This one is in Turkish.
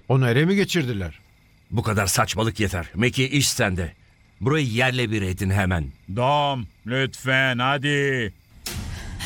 Onu ele mi geçirdiler? Bu kadar saçmalık yeter. Meki iş sende. Burayı yerle bir edin hemen. Dom, lütfen hadi.